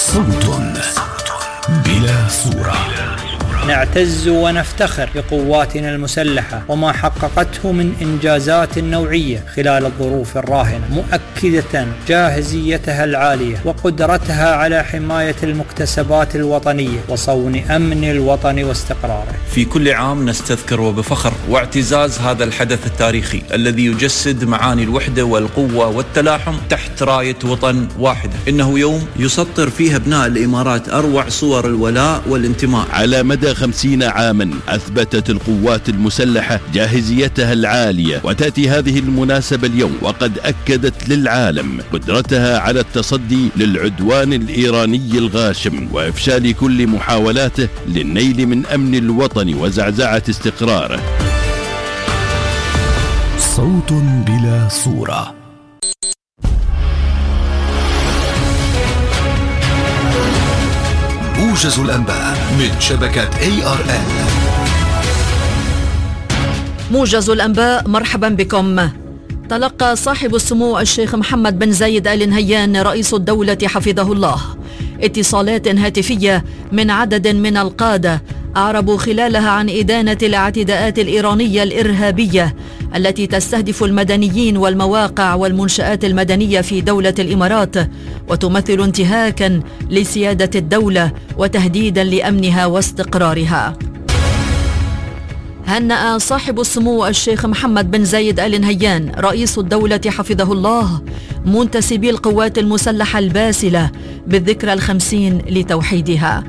صوت بلا صورة. نعتز ونفتخر بقواتنا المسلحة وما حققته من إنجازات نوعية خلال الظروف الراهنة، مؤكدة جاهزيتها العالية وقدرتها على حماية المكتسبات الوطنية وصون أمن الوطن واستقراره. في كل عام نستذكر وبفخر واعتزاز هذا الحدث التاريخي الذي يجسد معاني الوحدة والقوة والتلاحم تحت راية وطن واحدة. إنه يوم يسطر فيه أبناء الإمارات أروع صور الولاء والانتماء. على مدى 50 عاما أثبتت القوات المسلحة جاهزيتها العالية، وتأتي هذه المناسبة اليوم وقد أكدت للعالم قدرتها على التصدي للعدوان الإيراني الغاشم وإفشال كل محاولاته للنيل من أمن الوطن وزعزعة استقراره. صوت بلا صورة. موجز الأنباء من شبكة ARN. موجز الأنباء، مرحبا بكم. تلقى صاحب السمو الشيخ محمد بن زايد آل نهيان رئيس الدولة حفظه الله اتصالات هاتفية من عدد من القادة أعربوا خلالها عن إدانة الاعتداءات الإيرانية الإرهابية التي تستهدف المدنيين والمواقع والمنشآت المدنية في دولة الإمارات، وتمثل انتهاكا لسيادة الدولة وتهديدا لأمنها واستقرارها. هنأ صاحب السمو الشيخ محمد بن زايد آل نهيان رئيس الدولة حفظه الله منتسبي القوات المسلحة الباسلة بالذكرى 50 لتوحيدها،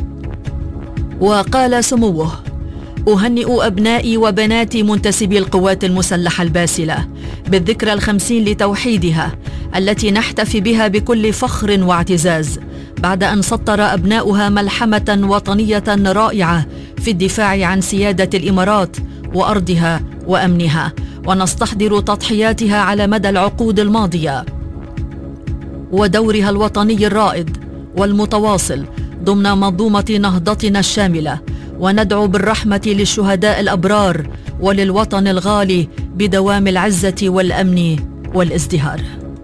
وقال سموه: أهنئ أبنائي وبناتي منتسبي القوات المسلحة الباسلة بالذكرى 50 لتوحيدها التي نحتفي بها بكل فخر واعتزاز، بعد أن سطر أبناؤها ملحمة وطنية رائعة في الدفاع عن سيادة الإمارات وأرضها وأمنها، ونستحضر تضحياتها على مدى العقود الماضية ودورها الوطني الرائد والمتواصل ضمن منظومة نهضتنا الشاملة، وندعو بالرحمة للشهداء الأبرار وللوطن الغالي بدوام العزة والأمن والازدهار.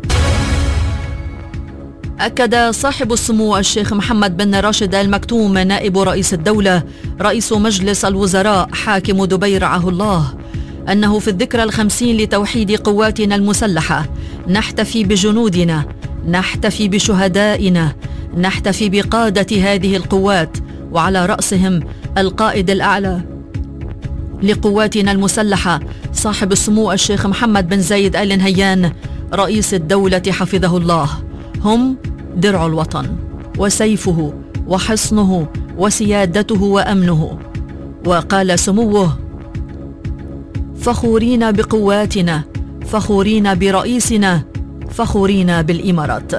أكد صاحب السمو الشيخ محمد بن راشد آل مكتوم نائب رئيس الدولة رئيس مجلس الوزراء حاكم دبي رعاه الله أنه في الذكرى 50 لتوحيد قواتنا المسلحة نحتفي بجنودنا، نحتفي بشهدائنا، نحتفي بقادة هذه القوات، وعلى رأسهم القائد الأعلى لقواتنا المسلحة صاحب السمو الشيخ محمد بن زايد آل نهيان رئيس الدولة حفظه الله. هم درع الوطن وسيفه وحصنه وسيادته وأمنه. وقال سموه: فخورين بقواتنا، فخورين برئيسنا، فخورين بالإمارات.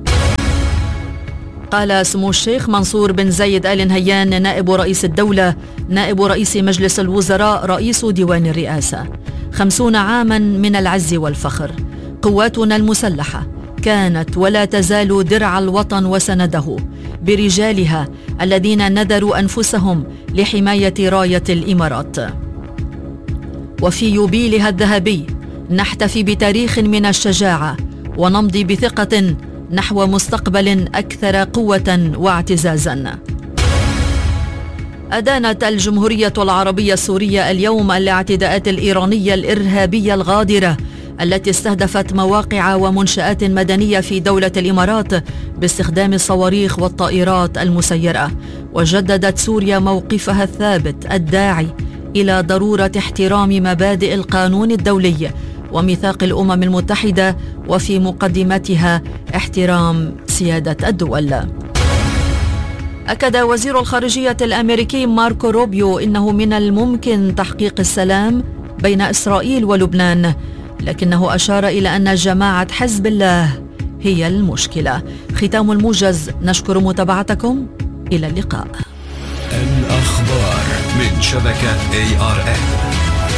قال سمو الشيخ منصور بن زايد آل نهيان نائب رئيس الدولة نائب رئيس مجلس الوزراء رئيس ديوان الرئاسة: 50 عاما من العز والفخر. قواتنا المسلحة كانت ولا تزال درع الوطن وسنده برجالها الذين نذروا أنفسهم لحماية راية الإمارات. وفي يوبيلها الذهبي نحتفي بتاريخ من الشجاعة ونمضي بثقة نحو مستقبل أكثر قوة واعتزازا. أدانت الجمهورية العربية السورية اليوم الاعتداءات الإيرانية الإرهابية الغادرة التي استهدفت مواقع ومنشآت مدنية في دولة الإمارات باستخدام الصواريخ والطائرات المسيرة. وجددت سوريا موقفها الثابت الداعي إلى ضرورة احترام مبادئ القانون الدولي وميثاق الأمم المتحدة، وفي مقدمتها احترام سيادة الدول. أكد وزير الخارجية الأمريكي ماركو روبيو إنه من الممكن تحقيق السلام بين إسرائيل ولبنان، لكنه أشار إلى أن جماعة حزب الله هي المشكلة. ختام الموجز، نشكر متابعتكم، إلى اللقاء. الأخبار من شبكة ARN.